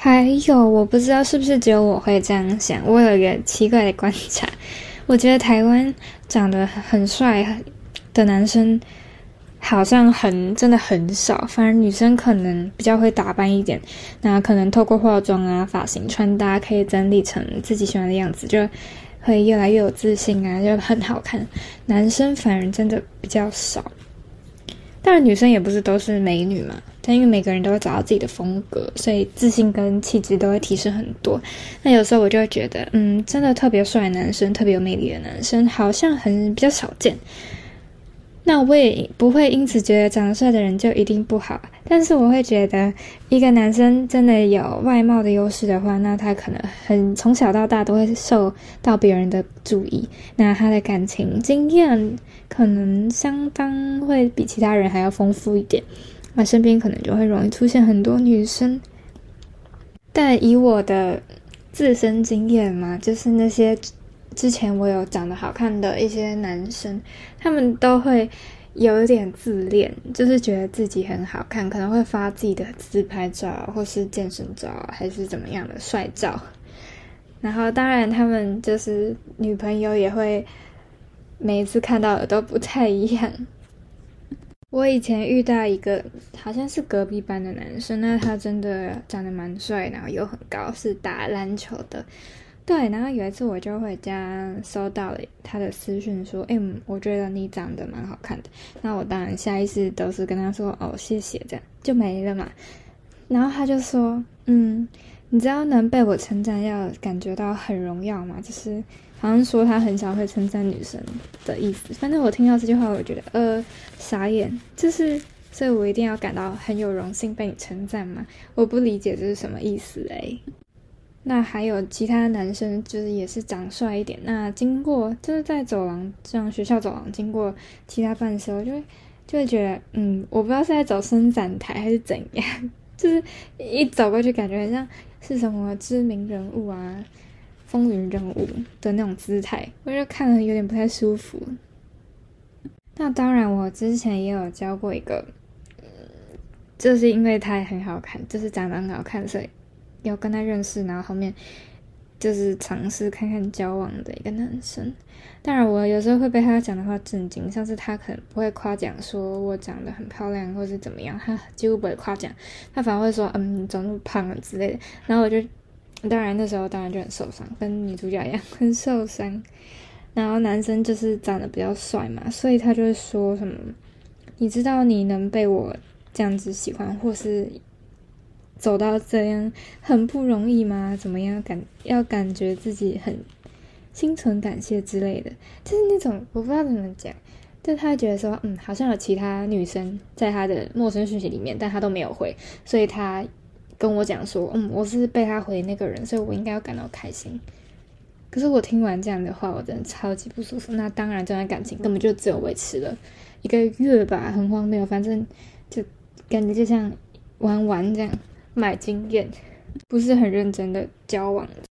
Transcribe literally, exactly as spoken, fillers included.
还有，我不知道是不是只有我会这样想，我有一个奇怪的观察，我觉得台湾长得很帅的男生好像很真的很少，反而女生可能比较会打扮一点，那可能透过化妆啊、发型、穿搭可以整理成自己喜欢的样子，就会越来越有自信啊，就很好看。男生反而真的比较少。当然女生也不是都是美女嘛，但因为每个人都会找到自己的风格，所以自信跟气质都会提升很多。那有时候我就会觉得嗯，真的特别帅的男生，特别有魅力的男生好像很比较少见。那我也不会因此觉得长得帅的人就一定不好，但是我会觉得一个男生真的有外貌的优势的话，那他可能很从小到大都会受到别人的注意，那他的感情经验可能相当会比其他人还要丰富一点，那身边可能就会容易出现很多女生。但以我的自身经验嘛，就是那些之前我有长得好看的一些男生，他们都会有一点自恋，就是觉得自己很好看，可能会发自己的自拍照或是健身照还是怎么样的帅照，然后当然他们就是女朋友也会每一次看到的都不太一样。我以前遇到一个好像是隔壁班的男生，那他真的长得蛮帅，然后又很高，是打篮球的。对，然后有一次我就回家收到了他的私讯说，哎、欸，我觉得你长得蛮好看的。那我当然下意识都是跟他说，哦，谢谢，这样就没了嘛。然后他就说，嗯，你知道能被我称赞要感觉到很荣耀吗？就是好像说他很少会称赞女生的意思。反正我听到这句话，我觉得呃傻眼，就是所以我一定要感到很有荣幸被你称赞吗？我不理解这是什么意思诶。那还有其他男生就是也是长帅一点，那经过就是在走廊这样学校走廊经过其他班的时候，就会就会觉得嗯，我不知道是在走伸展台还是怎样，就是一走过去感觉很像是什么知名人物啊、风云人物的那种姿态，我就看了有点不太舒服。那当然我之前也有交过一个就是因为他也很好看，就是长得很好看，所以要跟他认识，然后后面就是尝试看看交往的一个男生。当然我有时候会被他讲的话震惊，像是他可能不会夸奖说我长得很漂亮或是怎么样，他几乎不会夸奖，他反而会说嗯你怎么那么胖啊之类的。然后我就当然那时候当然就很受伤，跟女主角一样很受伤。然后男生就是长得比较帅嘛，所以他就会说什么你知道你能被我这样子喜欢或是走到这样很不容易吗？怎么样感要感觉自己很心存感谢之类的，就是那种我不知道怎么讲，就他觉得说嗯好像有其他女生在他的陌生讯息里面，但他都没有回，所以他跟我讲说嗯我是被他回那个人，所以我应该要感到开心。可是我听完这样的话我真的超级不舒服。那当然这段感情根本就只有维持了一个月吧，很荒谬，反正就感觉就像玩玩这样买经验，不是很认真的交往